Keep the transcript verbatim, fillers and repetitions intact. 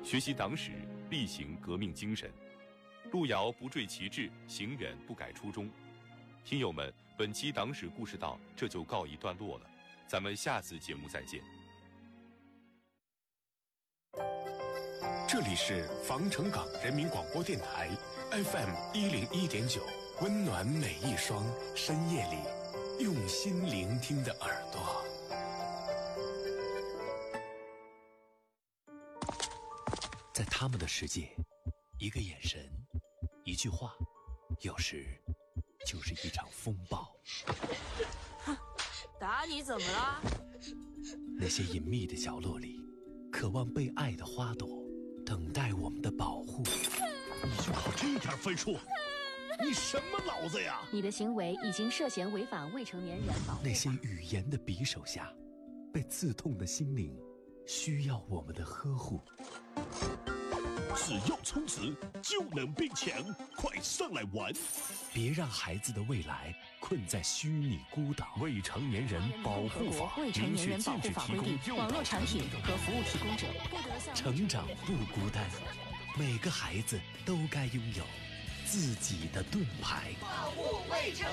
学习党史，力行革命精神。路遥不坠旗帜，行远不改初衷。听友们，本期党史故事到这就告一段落了，咱们下次节目再见。 这里是防城港人民广播电台 F M 一零一点九，温暖每一双深夜里用心聆听的耳朵。 在他们的世界，一个眼神，一句话，有时就是一场风暴。 打你怎么了？ 那些隐秘的角落里，渴望被爱的花朵，等待我们的保护。 你就考这点分数？你什么脑子呀？ 你的行为已经涉嫌违反未成年人保护法。 那些语言的匕首下，被刺痛的心灵，需要我们的呵护。 只要充值就能变强，快上来玩！ 别让孩子的未来困在虚拟孤岛。 未成年人保护法未成年人保护法规定，网络产品和服务提供者不得向成长不孤单，每个孩子都该拥有自己的盾牌。 保护未成